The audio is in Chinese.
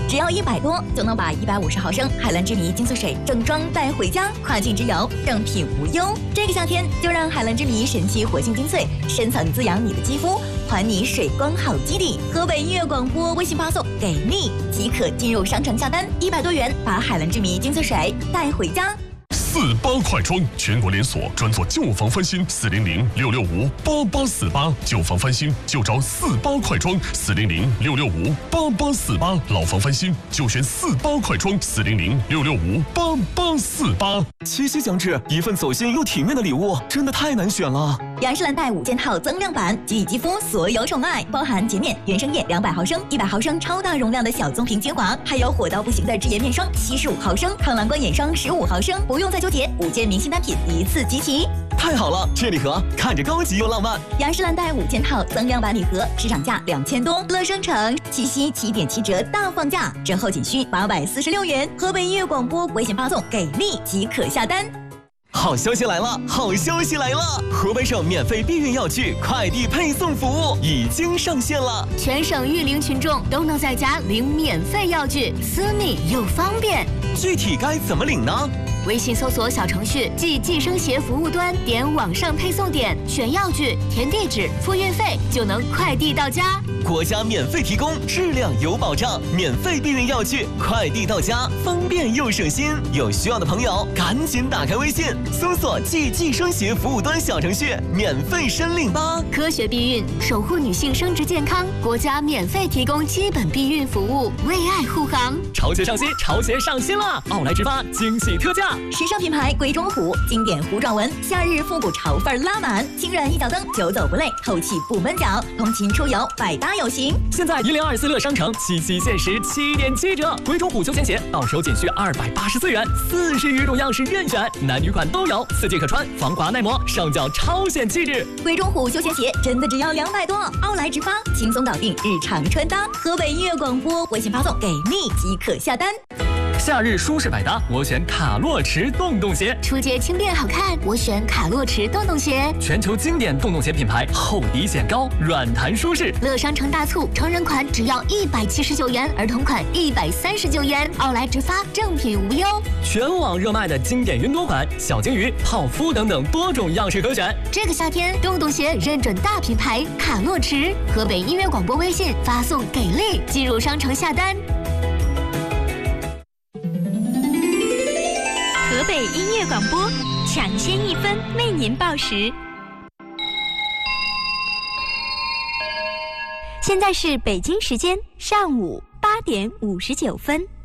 只要100多就能把150毫升海蓝之谜精粹水整装带回家，跨境之游正品无忧。这个夏天就让海蓝之谜神奇活性精粹深层滋养你的肌肤，还你水光好基底。河北音乐广播微信发送给力即可进入商城下单，100多元把海蓝之谜精粹水带回家。 48快装全国连锁，专做旧房翻新，400-665-8848，旧房翻新就找48快装，400-665-8848，老房翻新就选48快装，400-665-8848。 七夕将至，一份走心又体面的礼物真的太难选了。 雅诗兰黛5件套增量版，给予肌肤所有宠爱，包含洁面原生液200毫升、100毫升超大容量的小棕瓶精华，还有火到不行的智颜面霜75毫升、抗蓝光眼霜15毫升，不用再纠结，5件明星单品一次集齐。 太好了，这礼盒看着高级又浪漫。 雅诗兰黛5件套增量版礼盒，市场价2000多，乐商城七夕7.7折大放价，折后仅需846元。河北音乐广播微信发送给力即可下单。 好消息来了！好消息来了！河北省免费避孕药具快递配送服务已经上线了， 全省育龄群众都能在家领免费药具，私密又方便。 具体该怎么领呢？ 微信搜索小程序即计生协服务端，点网上配送点，选药具，填地址，付运费，就能快递到家。 国家免费提供，质量有保障，免费避孕药具快递到家，方便又省心。有需要的朋友赶紧打开微信，搜索即计生协服务端小程序，免费申领吧。 科学避孕，守护女性生殖健康，国家免费提供基本避孕服务，为爱护航。 潮鞋上新，潮鞋上新了！奥莱直发惊喜特价， 时尚品牌龟中虎经典糊状纹，夏日复古潮范拉满，轻软一脚蹬，久走不累，透气不闷脚，通勤出游百搭有型。 现在1024乐商城七夕限时7.7折，龟中虎休闲鞋到手仅需284元，40余种样式任选，男女款都有，4季可穿，防滑耐磨，上脚超显气质。 龟中虎休闲鞋真的只要200多，奥莱直发轻松搞定日常穿搭。河北音乐广播微信发送给力即可下单。 夏日舒适百搭，我选卡洛驰洞洞鞋。 出街轻便好看，我选卡洛驰洞洞鞋。 全球经典洞洞鞋品牌，厚底显高，软弹舒适。 乐商城大促，成人款只要179元，儿童款139元。奥莱直发，正品无忧。 全网热卖的经典云朵款、小金鱼、泡芙等等多种样式可选。 这个夏天，洞洞鞋认准大品牌卡洛驰。河北音乐广播微信发送给力，进入商城下单。 河北音乐广播抢先1分为您报时。现在是北京时间上午8点59分。